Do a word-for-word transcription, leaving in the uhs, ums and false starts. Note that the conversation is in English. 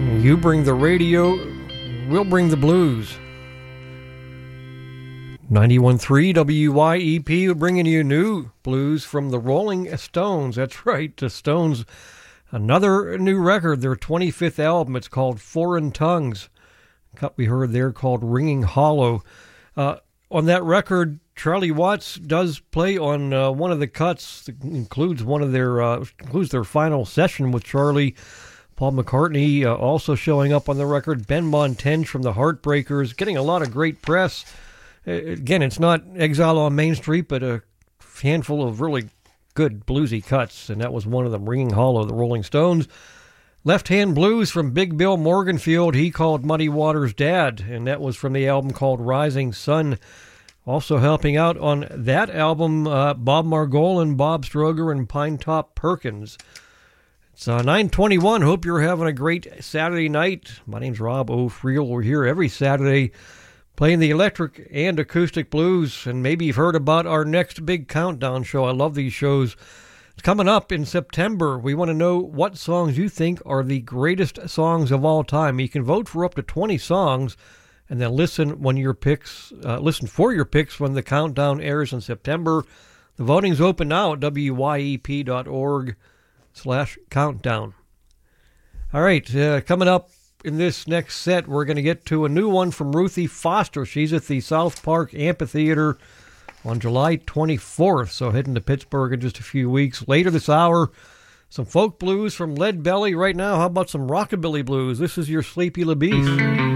You bring the radio, we'll bring the blues. ninety-one point three W Y E P bringing you new blues from the Rolling Stones. That's right, the Stones. Another new record, their twenty-fifth album. It's called Foreign Tongues. The cut we heard there called Ringing Hollow. Uh, on that record, Charlie Watts does play on uh, one of the cuts that includes one of their uh, includes their final session with Charlie. Paul McCartney uh, also showing up on the record. Ben Montaigne from the Heartbreakers, getting a lot of great press. Uh, again, it's not Exile on Main Street, but a handful of really good bluesy cuts, and that was one of them, Ringing Hollow, the Rolling Stones. Left Hand Blues from Big Bill Morganfield, he called Muddy Waters Dad, and that was from the album called Rising Sun. Also helping out on that album, uh, Bob Margolin, Bob Stroger, and Pinetop Perkins. It's uh, nine twenty-one. Hope you're having a great Saturday night. My name's Rob O'Friel. We're here every Saturday playing the electric and acoustic blues, and maybe you've heard about our next big countdown show. I love these shows. It's coming up in September. We want to know what songs you think are the greatest songs of all time. You can vote for up to twenty songs, and then listen when your picks, uh, listen for your picks when the countdown airs in September. The voting's open now at W Y E P dot org slash countdown. All right, uh, coming up in this next set, we're going to get to a new one from Ruthie Foster. She's at the South Park Amphitheater on July twenty-fourth, so heading to Pittsburgh in just a few weeks. Later this hour, some folk blues from Lead Belly. Right now, how about some rockabilly blues? This is your Sleepy LaBeef.